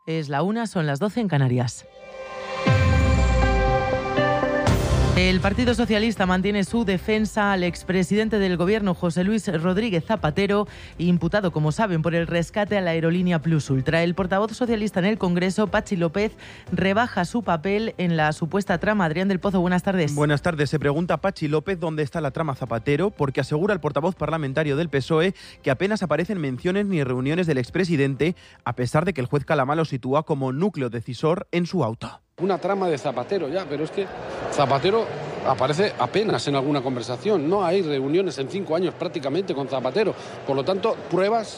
Es la 1, son las 12 en Canarias. El Partido Socialista mantiene su defensa al expresidente del Gobierno, José Luis Rodríguez Zapatero, imputado, como saben, por el rescate a la aerolínea Plus Ultra. El portavoz socialista en el Congreso, Patxi López, rebaja su papel en la supuesta trama. Adrián del Pozo, buenas tardes. Buenas tardes. Se pregunta Patxi López dónde está la trama Zapatero, porque asegura el portavoz parlamentario del PSOE que apenas aparecen menciones ni reuniones del expresidente, a pesar de que el juez Calamá lo sitúa como núcleo decisor en su auto. Una trama de Zapatero ya, pero es que Zapatero aparece apenas en alguna conversación. No hay reuniones en 5 años prácticamente con Zapatero. Por lo tanto, pruebas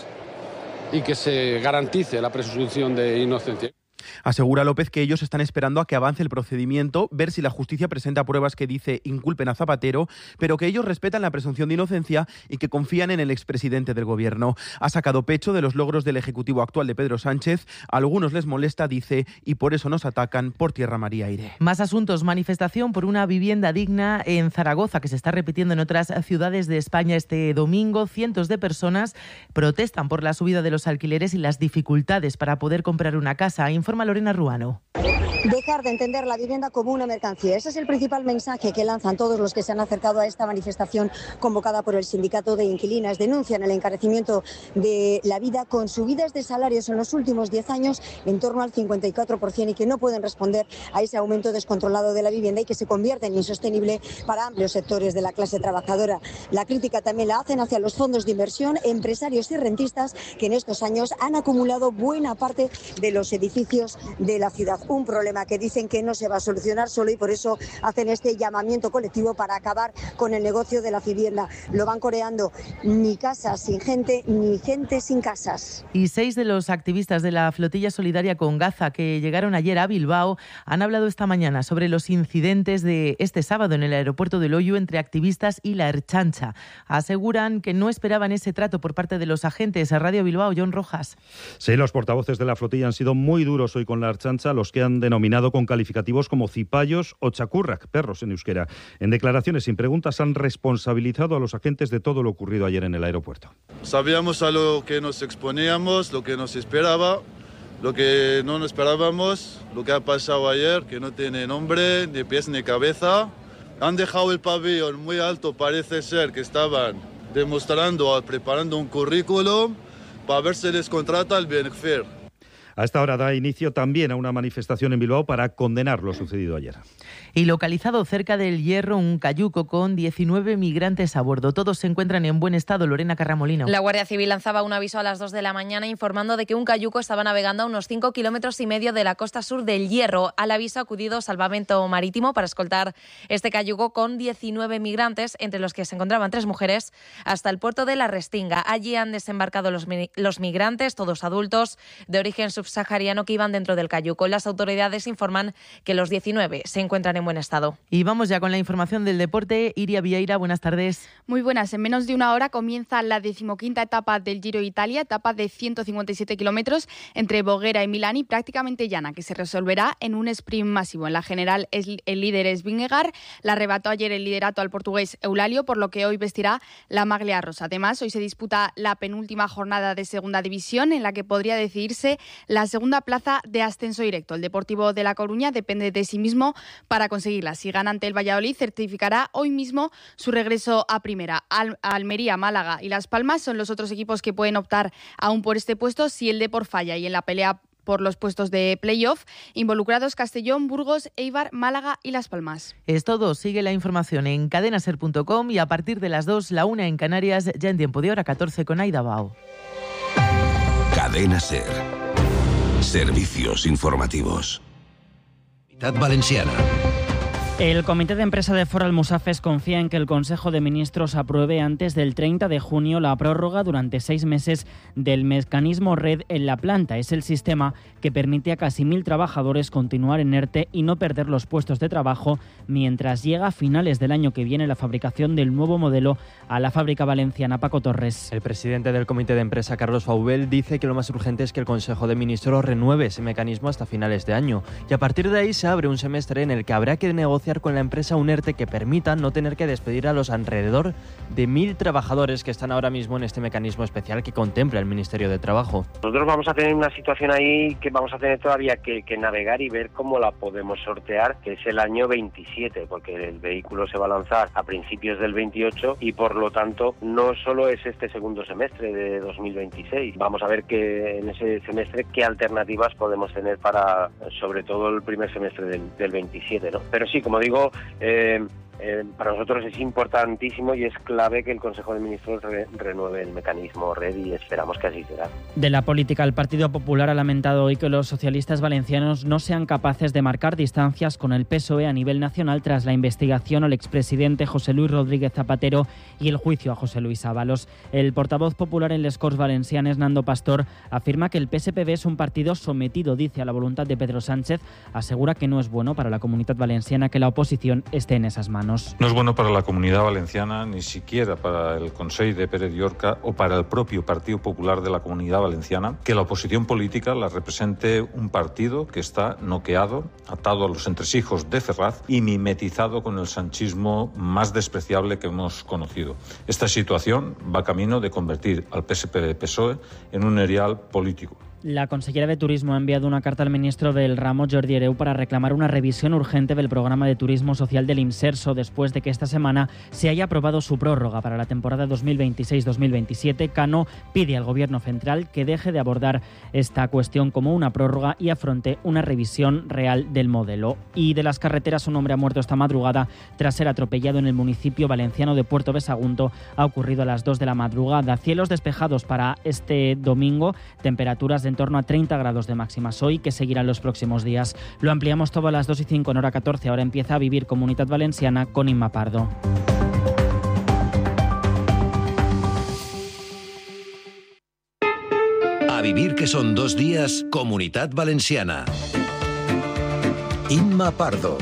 y que se garantice la presunción de inocencia. Asegura López que ellos están esperando a que avance el procedimiento, ver si la justicia presenta pruebas que dice inculpen a Zapatero, pero que ellos respetan la presunción de inocencia y que confían en el expresidente del Gobierno. Ha sacado pecho de los logros del Ejecutivo actual de Pedro Sánchez. A algunos les molesta, dice, y por eso nos atacan por tierra, mar y aire. Más asuntos. Manifestación por una vivienda digna en Zaragoza, que se está repitiendo en otras ciudades de España este domingo. Cientos de personas protestan por la subida de los alquileres y las dificultades para poder comprar una casa. Informa Lorena Ruano. Dejar de entender la vivienda como una mercancía. Ese es el principal mensaje que lanzan todos los que se han acercado a esta manifestación convocada por el Sindicato de Inquilinas. Denuncian el encarecimiento de la vida con subidas de salarios en los últimos 10 años en torno al 54% y que no pueden responder a ese aumento descontrolado de la vivienda y que se convierte en insostenible para amplios sectores de la clase trabajadora. La crítica también la hacen hacia los fondos de inversión, empresarios y rentistas que en estos años han acumulado buena parte de los edificios de la ciudad. Un problema que dicen que no se va a solucionar solo y por eso hacen este llamamiento colectivo para acabar con el negocio de la vivienda. Lo van coreando: ni casas sin gente, ni gente sin casas. Y 6 de los activistas de la flotilla solidaria con Gaza que llegaron ayer a Bilbao han hablado esta mañana sobre los incidentes de este sábado en el aeropuerto de Loiu entre activistas y la Ertzaintza. Aseguran que no esperaban ese trato por parte de los agentes. A Radio Bilbao, Jon Rojas. Sí, los portavoces de la flotilla han sido muy duros hoy con la Ertzaintza, los que han denominado con calificativos como cipayos o txakurrak, perros en euskera. En declaraciones sin preguntas han responsabilizado a los agentes de todo lo ocurrido ayer en el aeropuerto. Sabíamos a lo que nos exponíamos, lo que nos esperaba, lo que no nos esperábamos, lo que ha pasado ayer, que no tiene nombre, ni pies ni cabeza. Han dejado el pabellón muy alto, parece ser que estaban demostrando, preparando un currículum para ver si les contrata el Benfer. A esta hora da inicio también a una manifestación en Bilbao para condenar lo sucedido ayer. Y localizado cerca del Hierro un cayuco con 19 migrantes a bordo. Todos se encuentran en buen estado. Lorena Carramolino. La Guardia Civil lanzaba un aviso a las 2 de la mañana informando de que un cayuco estaba navegando a unos 5,5 kilómetros de la costa sur del Hierro. Al aviso ha acudido Salvamento Marítimo para escoltar este cayuco con 19 migrantes, entre los que se encontraban 3 mujeres, hasta el puerto de La Restinga. Allí han desembarcado los migrantes, todos adultos, de origen subsahariano, que iban dentro del cayuco. Las autoridades informan que los 19 se encuentran en buen estado. Y vamos ya con la información del deporte. Iria Vieira, buenas tardes. Muy buenas. En menos de una hora comienza la 15ª etapa del Giro Italia, etapa de 157 kilómetros entre Voghera y Milán y prácticamente llana, que se resolverá en un sprint masivo. En la general el líder es Vingegaard, le arrebató ayer el liderato al portugués Eulalio, por lo que hoy vestirá la maglia rosa. Además, hoy se disputa la penúltima jornada de segunda división, en la que podría decidirse la segunda plaza de ascenso directo. El Deportivo de La Coruña depende de sí mismo para conseguirla. Si gana ante el Valladolid, certificará hoy mismo su regreso a primera. Almería, Málaga y Las Palmas son los otros equipos que pueden optar aún por este puesto si el Depor falla. Y en la pelea por los puestos de playoff, involucrados Castellón, Burgos, Eibar, Málaga y Las Palmas. Es todo. Sigue la información en cadenaser.com y a partir de las 2, la 1 en Canarias, ya en tiempo de hora 14 con Aida Bao. Cadena Ser. Servicios informativos. Mitad Valenciana. El Comité de Empresa de Ford Almusafes confía en que el Consejo de Ministros apruebe antes del 30 de junio la prórroga durante 6 meses del mecanismo RED en la planta. Es el sistema que permite a casi 1.000 trabajadores continuar en ERTE y no perder los puestos de trabajo mientras llega a finales del año que viene la fabricación del nuevo modelo a la fábrica valenciana. Paco Torres. El presidente del Comité de Empresa, Carlos Faubel, dice que lo más urgente es que el Consejo de Ministros renueve ese mecanismo hasta finales de año y a partir de ahí se abre un semestre en el que habrá que negociar negociar con la empresa un ERTE que permita no tener que despedir a los alrededor de 1.000 trabajadores que están ahora mismo en este mecanismo especial que contempla el Ministerio de Trabajo. Nosotros vamos a tener una situación ahí que vamos a tener todavía que navegar y ver cómo la podemos sortear, que es el año 27, porque el vehículo se va a lanzar a principios del 28 y por lo tanto no solo es este segundo semestre de 2026. Vamos a ver que en ese semestre qué alternativas podemos tener para sobre todo el primer semestre del 27, ¿no? Pero sí, como digo, para nosotros es importantísimo y es clave que el Consejo de Ministros renueve el mecanismo RED y esperamos que así será. De la política, el Partido Popular ha lamentado hoy que los socialistas valencianos no sean capaces de marcar distancias con el PSOE a nivel nacional tras la investigación al expresidente José Luis Rodríguez Zapatero y el juicio a José Luis Ábalos. El portavoz popular en les Corts Valencianes, Nando Pastor, afirma que el PSPV es un partido sometido, dice, a la voluntad de Pedro Sánchez. Asegura que no es bueno para la Comunitat Valenciana que la oposición esté en esas manos. No es bueno para la Comunidad Valenciana, ni siquiera para el Consell de Pere Llorca o para el propio Partido Popular de la Comunidad Valenciana, que la oposición política la represente un partido que está noqueado, atado a los entresijos de Ferraz y mimetizado con el sanchismo más despreciable que hemos conocido. Esta situación va camino de convertir al PSPV-PSOE en un erial político. La consellera de Turismo ha enviado una carta al ministro del ramo, Jordi Hereu, para reclamar una revisión urgente del programa de turismo social del Imserso después de que esta semana se haya aprobado su prórroga para la temporada 2026-2027. Cano pide al Gobierno central que deje de abordar esta cuestión como una prórroga y afronte una revisión real del modelo. Y de las carreteras, un hombre ha muerto esta madrugada tras ser atropellado en el municipio valenciano de Puerto Besagunto. Ha ocurrido a las 2 de la madrugada. Cielos despejados para este domingo, temperaturas de en torno a 30 grados de máximas hoy, que seguirán los próximos días. Lo ampliamos todo a las 2:05 en hora 14. Ahora empieza a vivir Comunitat Valenciana con Inma Pardo. A vivir, que son 2 días, Comunitat Valenciana. Inma Pardo.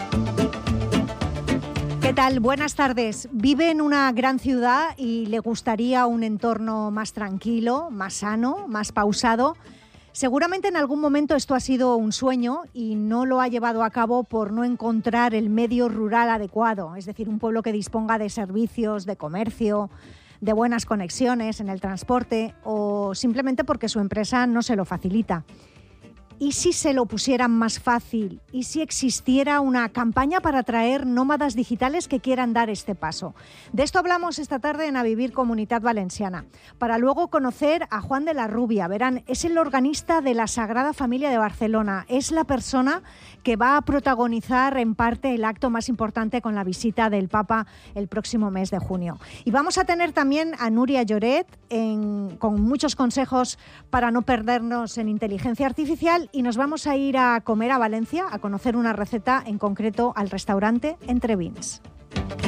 ¿Qué tal? Buenas tardes. Vive en una gran ciudad y le gustaría un entorno más tranquilo, más sano, más pausado. Seguramente en algún momento esto ha sido un sueño y no lo ha llevado a cabo por no encontrar el medio rural adecuado, es decir, un pueblo que disponga de servicios, de comercio, de buenas conexiones en el transporte o simplemente porque su empresa no se lo facilita. ¿Y si se lo pusieran más fácil? ¿Y si existiera una campaña para atraer nómadas digitales que quieran dar este paso? De esto hablamos esta tarde en A Vivir Comunitat Valenciana, para luego conocer a Juan de la Rubia. Verán, es el organista de la Sagrada Familia de Barcelona. Es la persona que va a protagonizar en parte el acto más importante con la visita del Papa el próximo mes de junio. Y vamos a tener también a Núria Lloret con muchos consejos para no perdernos en inteligencia artificial. Y nos vamos a ir a comer a Valencia, a conocer una receta en concreto al restaurante Entre Vins.